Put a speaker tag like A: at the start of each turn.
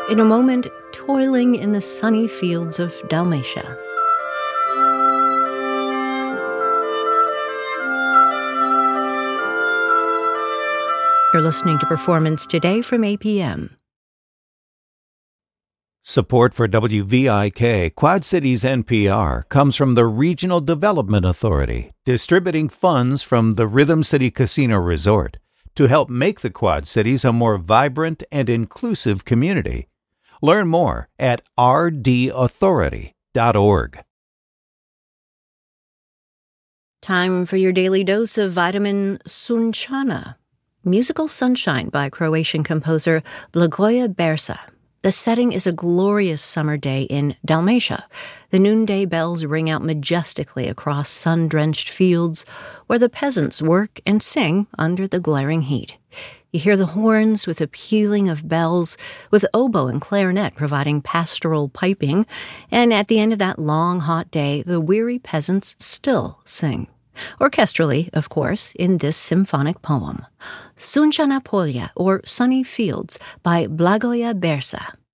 A: in a moment toiling in the sunny fields of Dalmatia. You're listening to Performance Today from APM.
B: Support for WVIK Quad Cities NPR comes from the Regional Development Authority, distributing funds from the Rhythm City Casino Resort to help make the Quad Cities a more vibrant and inclusive community. Learn more at rdauthority.org.
A: Time for your daily dose of vitamin Sunčana. Musical Sunshine by Croatian composer Blagoje Bersa. The setting is a glorious summer day in Dalmatia. The noonday bells ring out majestically across sun-drenched fields where the peasants work and sing under the glaring heat. You hear the horns with a pealing of bells, with oboe and clarinet providing pastoral piping, and at the end of that long, hot day, the weary peasants still sing. Orchestrally, of course, in this symphonic poem. Sunčana Polja, or Sunny Fields, by Blagoje Bersa.